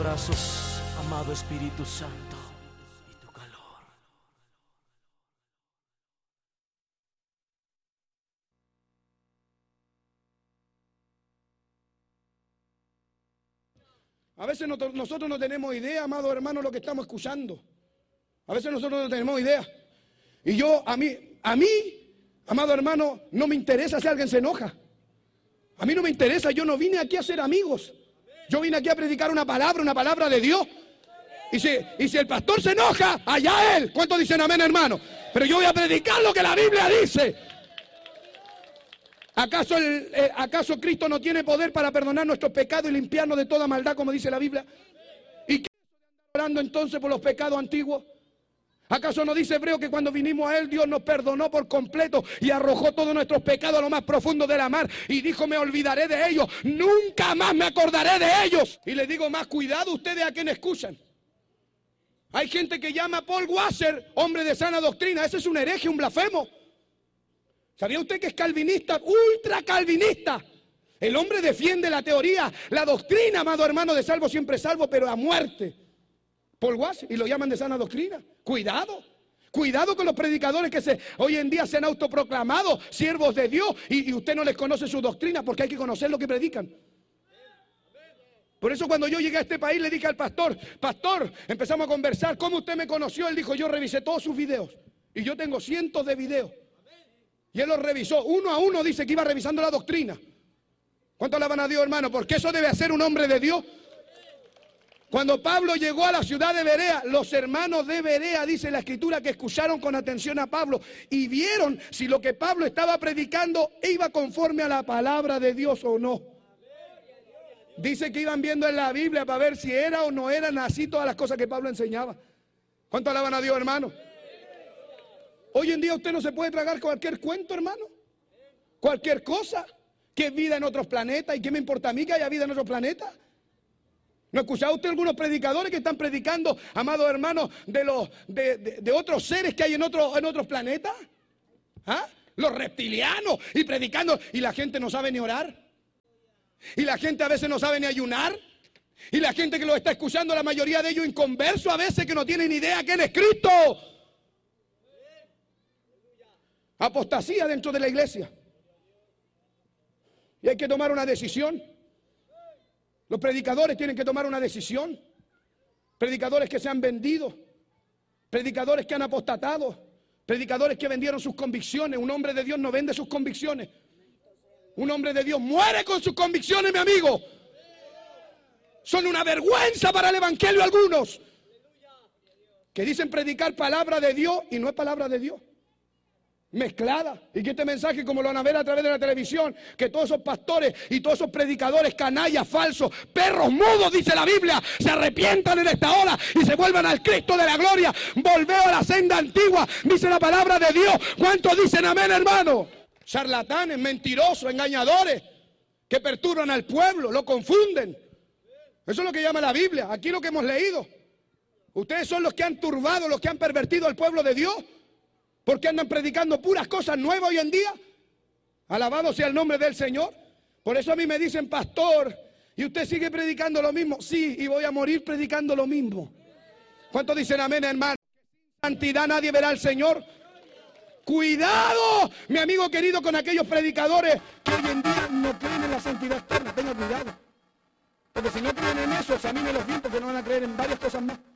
Brazos, amado Espíritu Santo, y tu calor. A veces nosotros no tenemos idea, amado hermano, lo que estamos escuchando. A veces nosotros no tenemos idea. Y a mí, amado hermano, no me interesa si alguien se enoja. A mí no me interesa, yo no vine aquí a ser amigos. Yo vine aquí a predicar una palabra de Dios. Y si el pastor se enoja, allá él. ¿Cuántos dicen amén, hermano? Pero yo voy a predicar lo que la Biblia dice. ¿Acaso Cristo no tiene poder para perdonar nuestros pecados y limpiarnos de toda maldad, como dice la Biblia? ¿Y qué es eso de andar orando entonces por los pecados antiguos? ¿Acaso no dice Hebreo que cuando vinimos a Él, Dios nos perdonó por completo y arrojó todos nuestros pecados a lo más profundo de la mar? Y dijo, me olvidaré de ellos, nunca más me acordaré de ellos. Y les digo más, cuidado ustedes a quien escuchan. Hay gente que llama a Paul Washer hombre de sana doctrina. Ese es un hereje, un blasfemo. ¿Sabía usted que es calvinista? Ultra calvinista. El hombre defiende la teoría, la doctrina, amado hermano, de salvo siempre salvo, pero a muerte. Paul Washer, y lo llaman de sana doctrina. Cuidado. Cuidado con los predicadores que hoy en día se han autoproclamado siervos de Dios y usted no les conoce su doctrina, porque hay que conocer lo que predican. Por eso cuando yo llegué a este país le dije al pastor, empezamos a conversar, ¿cómo usted me conoció? Él dijo, yo revisé todos sus videos. Y yo tengo cientos de videos. Y él los revisó, uno a uno, dice que iba revisando la doctrina. ¿Cuánto alaban a Dios, hermano? Porque eso debe hacer un hombre de Dios. Cuando Pablo llegó a la ciudad de Berea, los hermanos de Berea, dice la Escritura, que escucharon con atención a Pablo y vieron si lo que Pablo estaba predicando iba conforme a la palabra de Dios o no. Dice que iban viendo en la Biblia para ver si era o no eran así todas las cosas que Pablo enseñaba. ¿Cuánto alaban a Dios, hermano? Hoy en día usted no se puede tragar cualquier cuento, hermano. Cualquier cosa. Que es vida en otros planetas. ¿Y qué me importa a mí que haya vida en otros planetas? ¿No ha escuchado usted algunos predicadores que están predicando, amados hermanos, de otros seres que hay en otros planetas? ¿Ah? Los reptilianos y predicando. Y la gente no sabe ni orar. Y la gente a veces no sabe ni ayunar. Y la gente que lo está escuchando, la mayoría de ellos inconversos a veces, que no tienen ni idea quién es Cristo. Apostasía dentro de la iglesia. Y hay que tomar una decisión. Los predicadores tienen que tomar una decisión. Predicadores que se han vendido. Predicadores que han apostatado. Predicadores que vendieron sus convicciones. Un hombre de Dios no vende sus convicciones. Un hombre de Dios muere con sus convicciones, mi amigo. Son una vergüenza para el evangelio algunos. Que dicen predicar palabra de Dios y no es palabra de Dios. Mezclada. Y que este mensaje, como lo van a ver a través de la televisión, que todos esos pastores y todos esos predicadores canallas, falsos, perros mudos, dice la Biblia, se arrepientan en esta hora y se vuelvan al Cristo de la gloria. Volveo a la senda antigua, dice la palabra de Dios. ¿Cuántos dicen amén, hermano? Charlatanes, mentirosos, engañadores, que perturban al pueblo, lo confunden. Eso es lo que llama la Biblia. Aquí lo que hemos leído. Ustedes son los que han turbado, los que han pervertido al pueblo de Dios. Porque andan predicando puras cosas nuevas hoy en día. Alabado sea el nombre del Señor. Por eso a mí me dicen, pastor, ¿y usted sigue predicando lo mismo? Sí, y voy a morir predicando lo mismo. ¿Cuántos dicen amén, hermano? Sin santidad nadie verá al Señor. Cuidado, mi amigo querido, con aquellos predicadores que hoy en día no creen en la santidad externa. Tenga cuidado. Porque si no creen en eso, examinen los vientos, que no van a creer en varias cosas más.